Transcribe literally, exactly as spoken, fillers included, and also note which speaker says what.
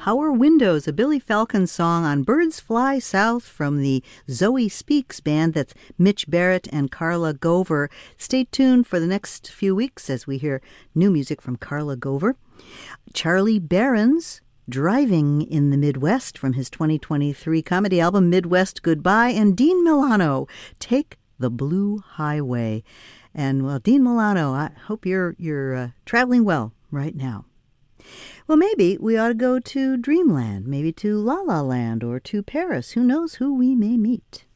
Speaker 1: Our Windows, a Billy Falcon song on Birds Fly South from the Zoe Speaks band. That's Mitch Barrett and Carla Gover. Stay tuned for the next few weeks as we hear new music from Carla Gover. Charlie Barron's Driving in the Midwest from his twenty twenty-three comedy album Midwest Goodbye, and Dean Milano, Take the Blue Highway. And well, Dean Milano, I hope you're you're uh, traveling well right now. Well, maybe we ought to go to Dreamland, maybe to La La Land or to Paris. Who knows who we may meet?